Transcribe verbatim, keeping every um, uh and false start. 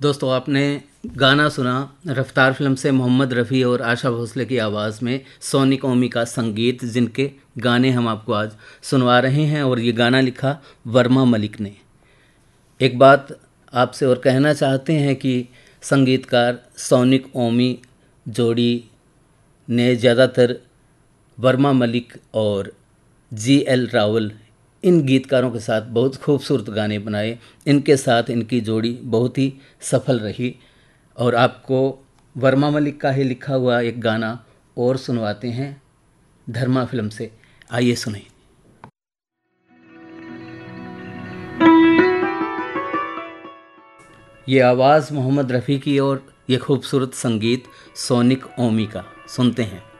दोस्तों, आपने गाना सुना रफ्तार फिल्म से मोहम्मद रफ़ी और आशा भोसले की आवाज़ में सोनिक ओमी का संगीत, जिनके गाने हम आपको आज सुनवा रहे हैं। और ये गाना लिखा वर्मा मलिक ने। एक बात आपसे और कहना चाहते हैं कि संगीतकार सोनिक ओमी जोड़ी ने ज़्यादातर वर्मा मलिक और जी एल रावल इन गीतकारों के साथ बहुत खूबसूरत गाने बनाए। इनके साथ इनकी जोड़ी बहुत ही सफल रही। और आपको वर्मा मलिक का ही लिखा हुआ एक गाना और सुनवाते हैं धर्मा फिल्म से। आइए सुनें। ये आवाज़ मोहम्मद रफ़ी की और ये खूबसूरत संगीत सोनिक ओमी का। सुनते हैं।